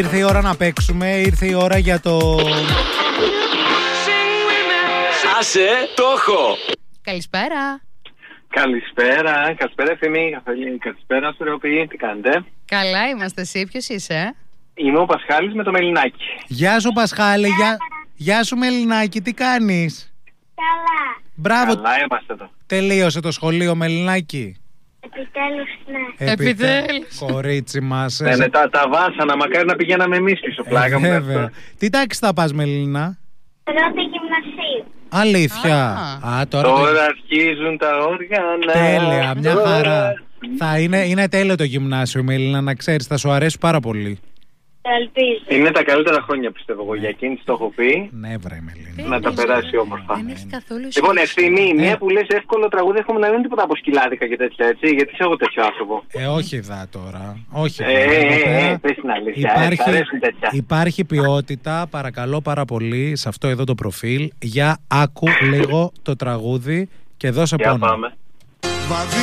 Ήρθε η ώρα να παίξουμε, ήρθε η ώρα για το... Άσε, το έχω! Καλησπέρα. Καλησπέρα Ευθύμη, καλησπέρα Σουρεοπή, τι κάνετε? Καλά είμαστε, εσύ ποιος είσαι? Είμαι ο Πασχάλης με το Μελινάκι. Γεια σου Πασχάλη, γεια σου Μελινάκι, τι κάνεις? Καλά. Μπράβο. Καλά είμαστε εδώ. Τελείωσε το σχολείο Μελινάκι? Επιτέλους, ναι. Επιτέλους. Κορίτσι μας. Ναι, τα βάσανα, μακάρι να πηγαίναμε εμείς πίσω, πλάκα μου. Βέβαια. Τι τάξη θα πας Μελίνα? Πρώτη γυμνασίου. Αλήθεια. Τώρα αρχίζουν τα όργανα. Τέλεια, μια χαρά. Είναι τέλειο το γυμνάσιο Μελίνα, να ξέρεις, θα σου αρέσει πάρα πολύ. Το ελπίζω. Είναι τα καλύτερα χρόνια πιστεύω εγώ, για εκείνη το έχω πει. Ναι βρε Μελίνα. Να τα περάσει όμορφα. Δεν έχει καθόλου Λοιπόν, Ευθύμη, μία που λες εύκολο τραγούδι εύχομαι να μην είναι τίποτα από σκυλάδικα και τέτοια, έτσι, γιατί είσαι εγώ τέτοιο άνθρωπο. Όχι δα τώρα. Όχι. Πες την αλήθεια, αρέσουν τέτοια. Υπάρχει ποιότητα, παρακαλώ πάρα πολύ, σε αυτό εδώ το προφίλ. Για άκου λίγο το τραγούδι και δώσε πόνο. Για πάμε.